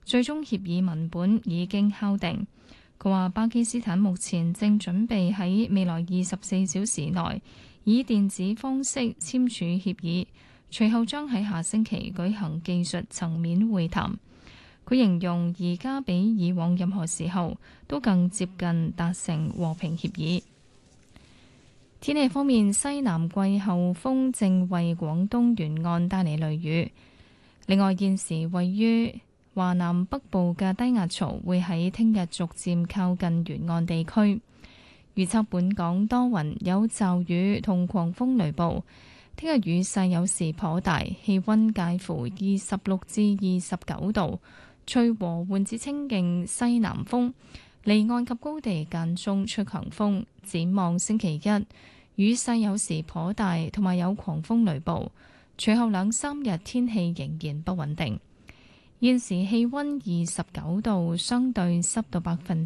最終協議文本已經敲定。佢話巴基斯坦目前正準備喺未來24小時內以電子方式簽署協議，隨後將喺下星期舉行技術層面會談。佢形容而家比以往任何時候都更接近達成和平協議。天氣方面，西南季候風正為廣東沿岸帶嚟雷雨。另外，現時位於華南北部嘅低壓槽會喺聽日逐漸靠近沿岸地區。預測本港多雲，有驟雨同狂風雷暴。聽日雨勢有時頗大，氣溫介乎26至29度。吹和緩至清勁西南風，離岸及高地間中吹強風。展望星期一，雨勢有時頗大，同埋有狂風雷暴。隨後2-3日天氣仍然不穩定。現時氣溫29度，相對濕度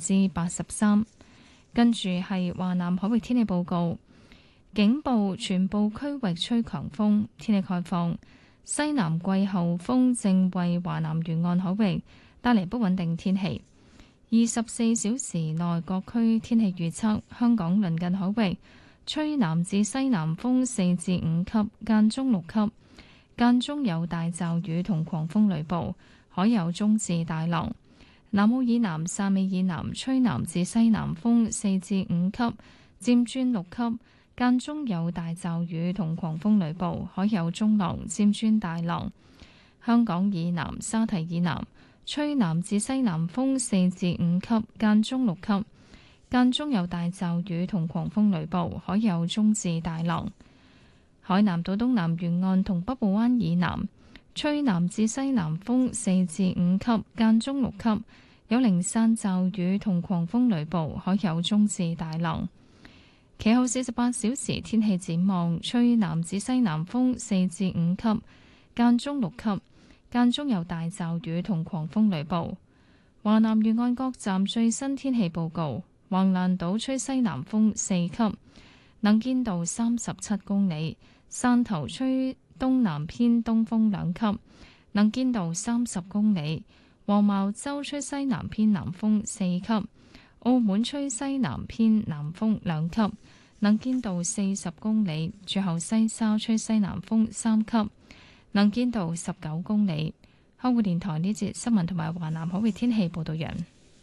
83%。跟住係華南海域天氣報告，警報全部區域吹強風，天氣概況。西南季候風正為華南沿岸海域帶嚟不穩定天氣。24小時內各區天氣預測：香港鄰近海域吹南至西南風4至5級，間中6級，間中有大驟雨同狂風雷暴，海有中至大浪。南澳以南、汕尾以南吹南至西南風4至5級，漸轉6級。間中有大驟雨同狂風雷暴，海有中浪，漸轉大浪。香港以南、沙堤以南吹南至西南風4至5級，間中6級。間中有大驟雨同狂風雷暴，海有中至大浪。海南島東南沿岸同北部灣以南吹南至西南風4至5級，間中6級。有零散驟雨同狂風雷暴，海有中至大浪。其後48小時天氣展望，吹南至西南風4至5級，間中6級，間中有大驟雨同狂風雷暴。華南沿岸各站最新天氣報告：橫瀾島吹西南風4級，能見度37公里；汕頭吹東南偏東風2級，能見度30公里；黃茅洲吹西南偏南風4級。澳門吹西南偏南風2級，能見度40公里；最後西沙吹西南風3級，能見度19公里。香港電台呢節新聞同埋華南海域天氣報道完。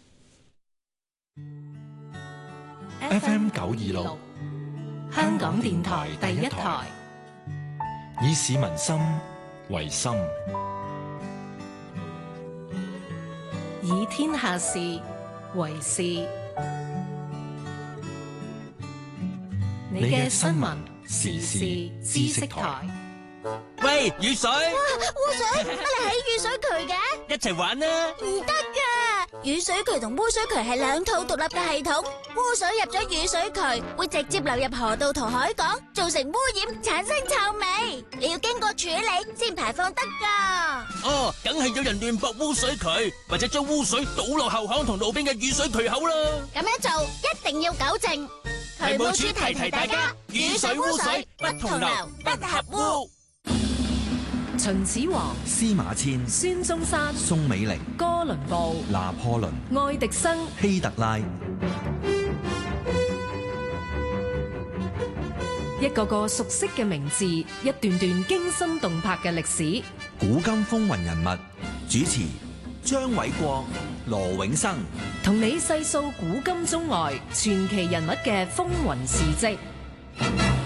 FM 926，香港電台第一台，以市民心為心， 以天下事為事。你嘅新聞時事知識台。 喂，雨水！ 污水，乜你喺雨水渠嘅？ 一齊玩啦！ 唔得噶，雨水渠同污水渠係兩套獨立嘅系統。污水入咗雨水渠，會直接流入河道同海港，造成污染，產生臭味。你要經過處理先排放得噶。 哦，梗係有人亂駁污水渠，或者將污水倒落後巷同路邊嘅雨水渠口啦。 咁樣做一定要糾正。渠務署提提大家，雨水污水不同流，不合污。 秦始皇、 司馬遷、 孫中山、 宋美齡、 哥倫布、 拿破崙、 愛迪生、 希特拉， 一個個熟悉嘅名字，一段段驚心動魄嘅歷史。 古今風雲人物，主持張偉國、羅永生， 同你細數古今中外傳奇人物嘅風雲事跡。